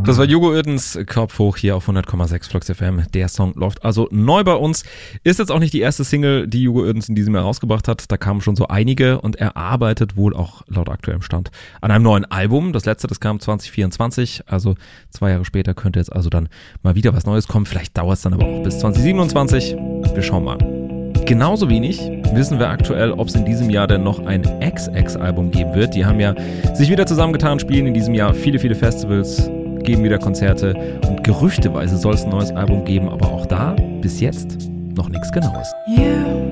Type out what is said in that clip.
Das war Hugo Oerdens Kopf hoch hier auf 100,6 Flux FM. Der Song läuft also neu bei uns. Ist jetzt auch nicht die erste Single, die Hugo Oerdens in diesem Jahr rausgebracht hat. Da kamen schon so einige und er arbeitet wohl auch laut aktuellem Stand an einem neuen Album. Das letzte, das kam 2024, also 2 Jahre später könnte jetzt also dann mal wieder was Neues kommen. Vielleicht dauert es dann aber auch bis 2027. Wir schauen mal. Genauso wenig wissen wir aktuell, ob es in diesem Jahr denn noch ein XX-Album geben wird. Die haben ja sich wieder zusammengetan, spielen in diesem Jahr viele Festivals, geben wieder Konzerte und gerüchteweise soll es ein neues Album geben, aber auch da bis jetzt noch nichts Genaues.